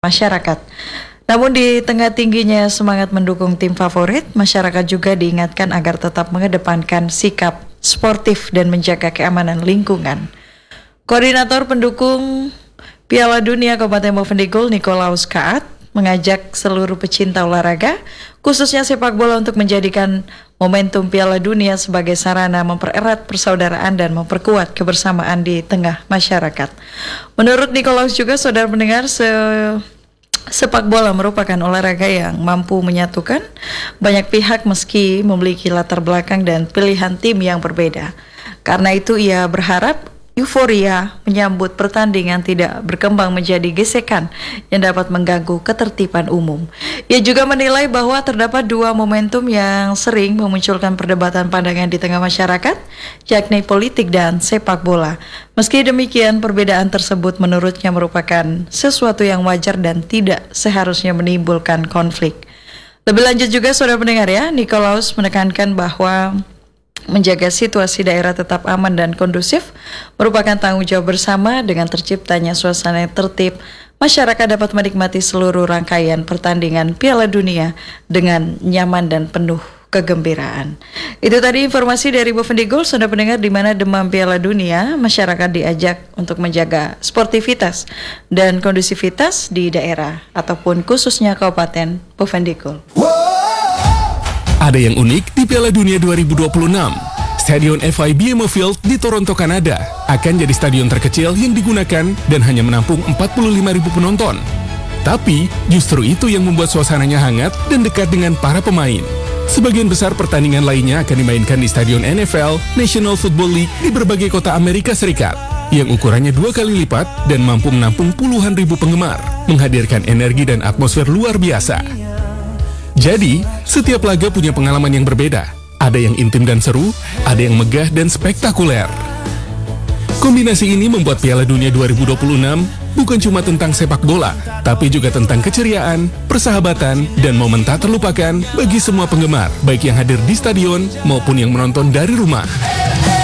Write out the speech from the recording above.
masyarakat. Namun di tengah tingginya semangat mendukung tim favorit, masyarakat juga diingatkan agar tetap mengedepankan sikap sportif dan menjaga keamanan lingkungan. Koordinator pendukung Piala Dunia Kabupaten Bovendigul, Nikolaus Kaat, mengajak seluruh pecinta olahraga, khususnya sepak bola, untuk menjadikan momentum Piala Dunia sebagai sarana mempererat persaudaraan dan memperkuat kebersamaan di tengah masyarakat. Menurut Nikolaus juga, saudara pendengar, sepak bola merupakan olahraga yang mampu menyatukan banyak pihak meski memiliki latar belakang dan pilihan tim yang berbeda. Karena itu ia berharap euforia menyambut pertandingan tidak berkembang menjadi gesekan yang dapat mengganggu ketertiban umum. Ia juga menilai bahwa terdapat dua momentum yang sering memunculkan perdebatan pandangan di tengah masyarakat, yakni politik dan sepak bola. Meski demikian, perbedaan tersebut menurutnya merupakan sesuatu yang wajar dan tidak seharusnya menimbulkan konflik. Lebih lanjut juga, saudara pendengar, Nikolaus menekankan bahwa menjaga situasi daerah tetap aman dan kondusif merupakan tanggung jawab bersama. Dengan terciptanya suasana yang tertib, masyarakat dapat menikmati seluruh rangkaian pertandingan Piala Dunia dengan nyaman dan penuh kegembiraan. Itu tadi informasi dari Bovendigul, saudara pendengar, di mana demam Piala Dunia, masyarakat diajak untuk menjaga sportivitas dan kondusivitas di daerah ataupun khususnya Kabupaten Bovendigul. Ada yang unik di Piala Dunia 2026. Stadion FI BMO Field di Toronto, Kanada akan jadi stadion terkecil yang digunakan dan hanya menampung 45.000 penonton. Tapi justru itu yang membuat suasananya hangat dan dekat dengan para pemain. Sebagian besar pertandingan lainnya akan dimainkan di stadion NFL, National Football League di berbagai kota Amerika Serikat, yang ukurannya 2 kali lipat dan mampu menampung puluhan ribu penggemar, menghadirkan energi dan atmosfer luar biasa. Jadi, setiap laga punya pengalaman yang berbeda. Ada yang intim dan seru, ada yang megah dan spektakuler. Kombinasi ini membuat Piala Dunia 2026 bukan cuma tentang sepak bola, tapi juga tentang keceriaan, persahabatan, dan momen tak terlupakan bagi semua penggemar, baik yang hadir di stadion maupun yang menonton dari rumah.